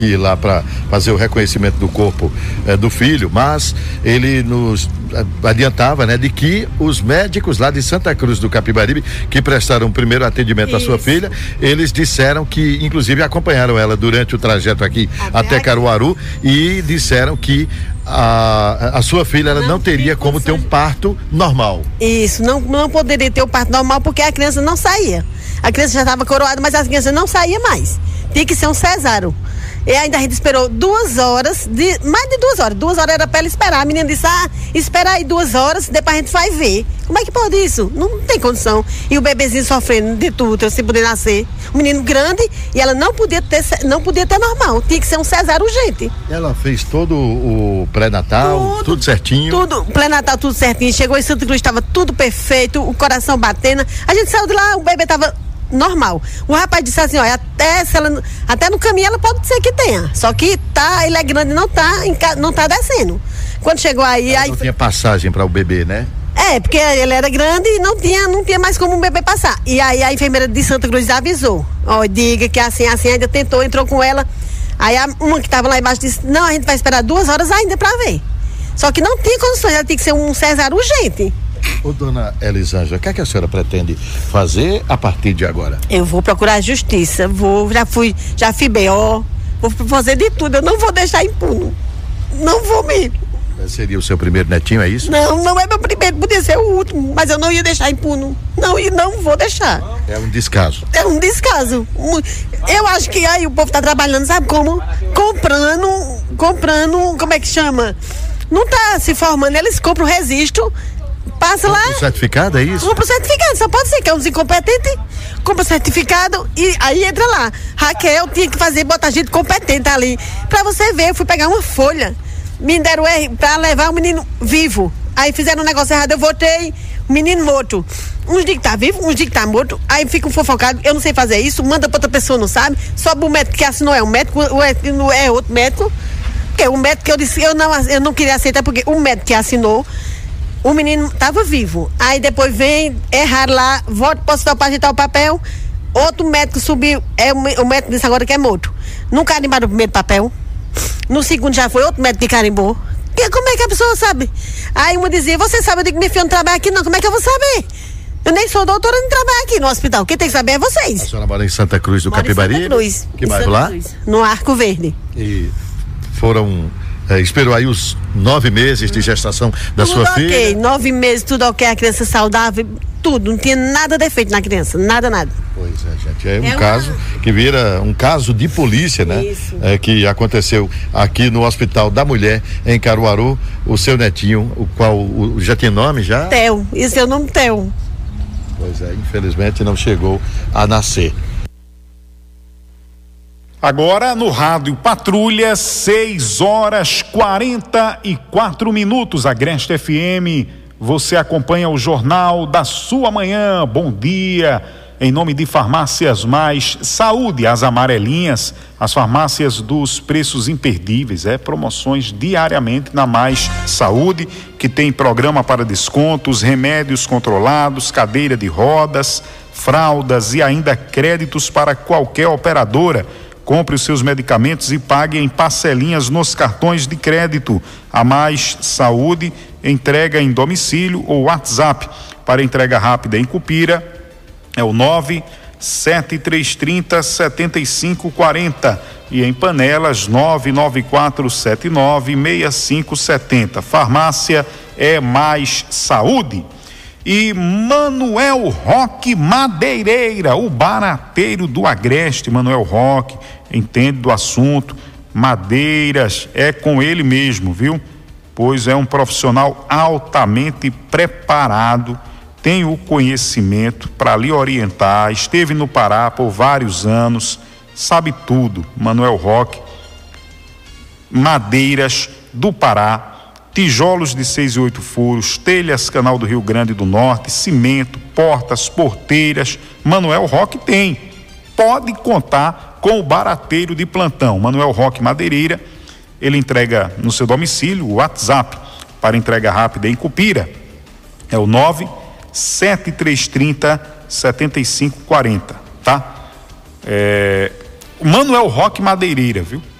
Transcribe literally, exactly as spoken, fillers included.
ir lá para fazer o reconhecimento do corpo eh, do filho, mas ele nos adiantava, né, de que os médicos lá de Santa Cruz do Capibaribe, que prestaram o primeiro atendimento Isso. à sua filha, eles disseram que, inclusive, acompanharam ela durante o trajeto aqui até, até Caruaru e disseram que a, a sua filha ela não, não teria como ter um parto normal. Isso, não, não poderia ter o parto normal porque a criança não saía. A criança já estava coroada, mas a criança não saía mais. Tinha que ser um cesáreo. E ainda a gente esperou duas horas, de, mais de duas horas. Duas horas era para ela esperar. A menina disse, ah, espera aí duas horas, depois a gente vai ver. Como é que pode isso? Não, não tem condição. E o bebezinho sofrendo de tudo, sem poder nascer. Um menino grande e ela não podia ter, não podia ter normal. Tinha que ser um cesáreo urgente. Ela fez todo o pré-natal, tudo, tudo certinho? Tudo, pré-natal tudo certinho. Chegou em Santa Cruz, estava tudo perfeito, o coração batendo. A gente saiu de lá, o bebê estava normal. O rapaz disse assim, olha, até, se ela, até no caminho ela pode ser que tenha, só que tá, ele é grande, não tá, não tá descendo. Quando chegou aí... Ela aí não tinha passagem para o bebê, né? É, porque ele era grande e não tinha, não tinha mais como um bebê passar. E aí a enfermeira de Santa Cruz avisou, ó, diga que assim, assim, ainda tentou, entrou com ela, aí a, uma que estava lá embaixo disse, não, a gente vai esperar duas horas ainda para ver. Só que não tinha condições, ela tinha que ser um cesáreo urgente. Ô, dona Elisângela, o que é que a senhora pretende fazer a partir de agora? Eu vou procurar a justiça, vou, já fui, já fui B O, vou fazer de tudo, eu não vou deixar impune, não vou mesmo. Seria o seu primeiro netinho, é isso? Não, não é meu primeiro, podia ser o último, mas eu não ia deixar impune, não, e não vou deixar. É um descaso. É um descaso. Eu acho que aí o povo tá trabalhando, sabe como? Comprando, comprando, como é que chama? Não tá se formando, eles compram o registro, passa lá. O certificado, é isso? Compra o certificado, só pode ser que é uns incompetentes. Compra o certificado e aí entra lá. Raquel tinha que fazer, botar gente competente ali. Pra você ver, eu fui pegar uma folha. Me deram R pra levar o menino vivo. Aí fizeram um negócio errado, eu votei o menino morto. Uns dizem que tá vivo, uns dizem que tá morto. Aí fica um fofocado, eu não sei fazer isso, manda pra outra pessoa, não sabe. Sobe o médico que assinou é um médico, o é outro médico. Porque o médico que eu disse, eu não, eu não queria aceitar, porque o médico que assinou, o menino estava vivo. Aí depois vem errar lá, volta para o hospital para ajeitar o papel. Outro médico subiu, é, o médico disse agora que é morto. Não carimbaram o primeiro papel. No segundo já foi outro médico que carimbou. E como é que a pessoa sabe? Aí uma dizia, você sabe, eu digo, minha filha não trabalha aqui não, como é que eu vou saber? Eu nem sou doutora, nem trabalho aqui no hospital. Quem tem que saber é vocês. A senhora mora em Santa Cruz do Moro Capibaribe? Santa Cruz. Que bairro lá? Cruz, no Arco Verde. E foram... É, esperou aí os nove meses de gestação da tudo sua okay, filha? Nove meses, tudo ok, a criança saudável, tudo, não tinha nada defeito na criança, nada, nada. Pois é, gente, é um é caso uma... que vira um caso de polícia, né? Isso. É, que aconteceu aqui no Hospital da Mulher, em Caruaru, o seu netinho, o qual o, já tinha nome já? Theo, esse é o nome Theo. Pois é, infelizmente não chegou a nascer. Agora no Rádio Patrulha, seis horas quarenta e quatro minutos, Agreste F M. Você acompanha o Jornal da Sua Manhã. Bom dia. Em nome de Farmácias Mais Saúde, as amarelinhas, as farmácias dos preços imperdíveis, é promoções diariamente na Mais Saúde, que tem programa para descontos, remédios controlados, cadeira de rodas, fraldas e ainda créditos para qualquer operadora. Compre os seus medicamentos e pague em parcelinhas nos cartões de crédito. A Mais Saúde entrega em domicílio ou WhatsApp. Para entrega rápida em Cupira é o nove sete três três zero sete cinco quatro zero e em Panelas nove nove quatro sete nove seis cinco sete zero. Farmácia é Mais Saúde. E Manuel Roque Madeireira, o barateiro do Agreste. Manuel Roque entende do assunto, madeiras, é com ele mesmo, viu? Pois é um profissional altamente preparado, tem o conhecimento para lhe orientar, esteve no Pará por vários anos, sabe tudo. Manuel Roque, madeiras do Pará, tijolos de seis e oito furos, telhas Canal do Rio Grande do Norte, cimento, portas, porteiras. Manuel Roque tem. Pode contar com o barateiro de plantão. Manuel Roque Madeireira, ele entrega no seu domicílio. O WhatsApp para entrega rápida em Cupira é o nove sete três três zero sete cinco quatro zero, tá? É, Manuel Roque Madeireira, viu?